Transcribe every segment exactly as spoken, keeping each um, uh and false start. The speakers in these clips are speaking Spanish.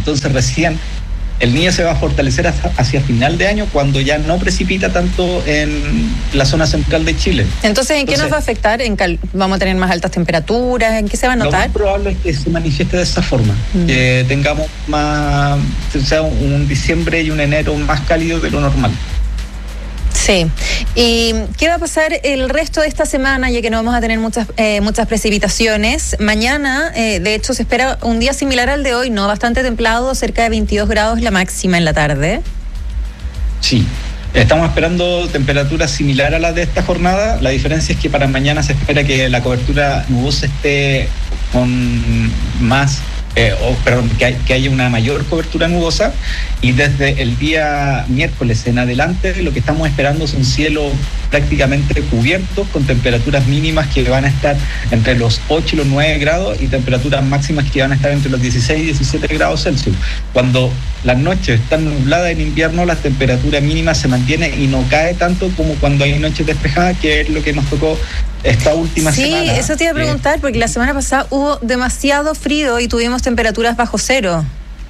Entonces recién el Niño se va a fortalecer hacia, hacia final de año, cuando ya no precipita tanto en la zona central de Chile. Entonces, ¿en qué Entonces, nos va a afectar? ¿En cal- ¿Vamos a tener más altas temperaturas? ¿En qué se va a notar? Lo más probable es que se manifieste de esa forma, mm. que tengamos más, o sea, un, un diciembre y un enero más cálido de lo normal. Sí. ¿Y qué va a pasar el resto de esta semana, ya que no vamos a tener muchas eh, muchas precipitaciones? Mañana, eh, de hecho, se espera un día similar al de hoy, ¿no? Bastante templado, cerca de veintidós grados la máxima en la tarde. Sí. Estamos esperando temperaturas similares a las de esta jornada. La diferencia es que para mañana se espera que la cobertura nubosa esté con más... Eh, oh, perdón, que, hay, que haya una mayor cobertura nubosa, y desde el día miércoles en adelante lo que estamos esperando son cielos prácticamente cubiertos, con temperaturas mínimas que van a estar entre los ocho y los nueve grados y temperaturas máximas que van a estar entre los dieciséis y diecisiete grados Celsius. Cuando las noches están nubladas en invierno, la temperatura mínima se mantiene y no cae tanto como cuando hay noches despejadas, que es lo que nos tocó esta última sí, semana. Sí, eso te iba a preguntar, porque la semana pasada hubo demasiado frío y tuvimos temperaturas bajo cero.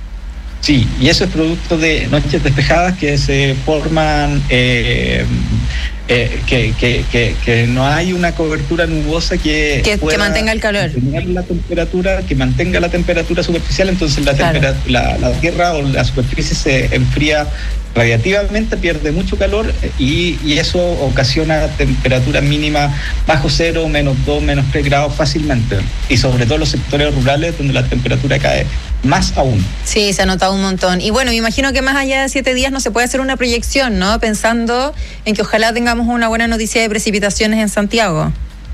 Sí, y eso es producto de noches despejadas que se forman, eh, eh, que, que, que, que no hay una cobertura nubosa que, que, que mantenga el calor. Mantener la temperatura, que mantenga la temperatura superficial, entonces la, claro. temperatura, la, la tierra o la superficie se enfría radiativamente, pierde mucho calor y, y eso ocasiona temperaturas mínimas bajo cero, menos dos, menos tres grados fácilmente, y sobre todo en los sectores rurales donde la temperatura cae más aún. Sí, se ha notado un montón. Y bueno, me imagino que más allá de siete días no se puede hacer una proyección, ¿no? Pensando en que ojalá tengamos una buena noticia de precipitaciones en Santiago.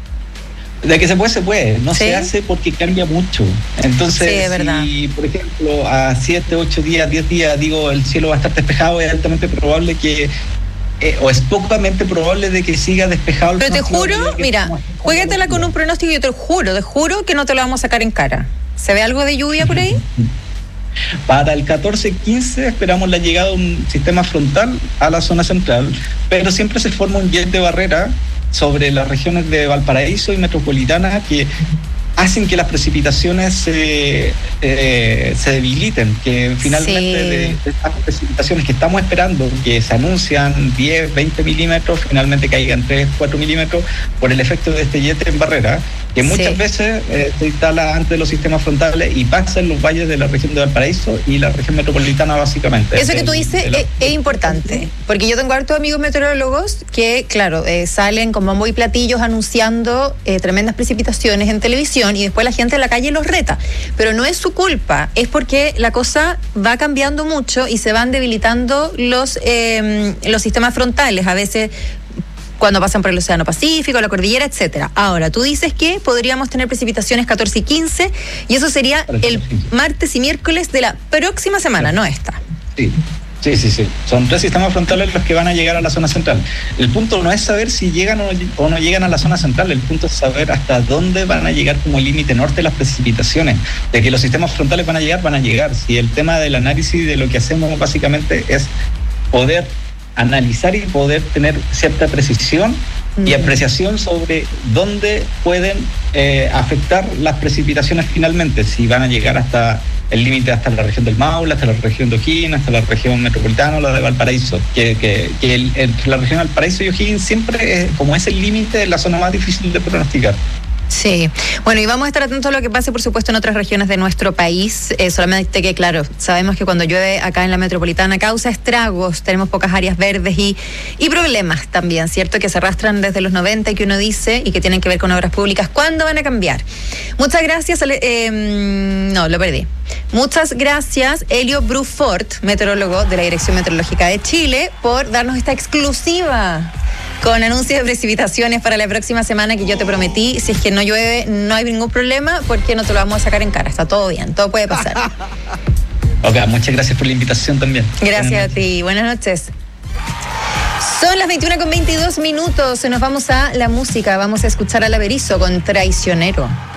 De que se puede, se puede. No ¿Sí? se hace porque cambia mucho. Entonces, sí, es verdad. Si, por ejemplo, a siete, ocho días, diez días, digo, el cielo va a estar despejado, es altamente probable que, eh, o es pocamente probable de que siga despejado. El Pero te juro, mira, juégatela con un pronóstico y yo te lo juro, te juro que no te lo vamos a sacar en cara. ¿Se ve algo de lluvia por ahí? Para el catorce quince esperamos la llegada de un sistema frontal a la zona central, pero siempre se forma un jet de barrera sobre las regiones de Valparaíso y Metropolitana que hacen que las precipitaciones se, eh, se debiliten, que finalmente sí. de, de estas precipitaciones que estamos esperando, que se anuncian diez, veinte milímetros, finalmente caigan tres, cuatro milímetros por el efecto de este jet en barrera, que muchas sí. veces eh, se instala antes de los sistemas frontales y pasa en los valles de la región de Valparaíso y la región metropolitana básicamente. Eso que tú dices es, es importante, porque yo tengo hartos amigos meteorólogos que, claro, eh, salen con bombo y platillos anunciando eh, tremendas precipitaciones en televisión, y después la gente en la calle los reta, pero no es su culpa, es porque la cosa va cambiando mucho y se van debilitando los, eh, los sistemas frontales, a veces cuando pasan por el Océano Pacífico, la cordillera, etcétera. Ahora, tú dices que podríamos tener precipitaciones catorce y quince, y eso sería el martes y miércoles de la próxima semana, no esta. Sí. Sí, sí, sí. Son tres sistemas frontales los que van a llegar a la zona central. El punto no es saber si llegan o no, o no llegan a la zona central, el punto es saber hasta dónde van a llegar como límite norte las precipitaciones. De que los sistemas frontales van a llegar, van a llegar. Si el tema del análisis de lo que hacemos básicamente es poder analizar y poder tener cierta precisión mm. y apreciación sobre dónde pueden eh, afectar las precipitaciones finalmente, si van a llegar hasta el límite, hasta la región del Maule, hasta la región de O'Higgins, hasta la región metropolitana o la de Valparaíso, que, que, que el, entre la región de Valparaíso y O'Higgins siempre, es, como es el límite, es la zona más difícil de pronosticar. Sí, bueno, y vamos a estar atentos a lo que pase, por supuesto, en otras regiones de nuestro país. Eh, solamente que, claro, sabemos que cuando llueve acá en la metropolitana causa estragos, tenemos pocas áreas verdes y, y problemas también, ¿cierto? Que se arrastran desde los noventa y que uno dice y que tienen que ver con obras públicas. ¿Cuándo van a cambiar? Muchas gracias, eh, no, lo perdí. Muchas gracias, Elio Brufort, meteorólogo de la Dirección Meteorológica de Chile, por darnos esta exclusiva con anuncios de precipitaciones para la próxima semana, que yo te prometí, si es que no llueve, no hay ningún problema, porque no te lo vamos a sacar en cara, está todo bien, todo puede pasar. Ok, muchas gracias por la invitación también. Gracias a ti, buenas noches. Son las veintiuna con veintidós minutos, nos vamos a la música, vamos a escuchar a La Berizo con Traicionero.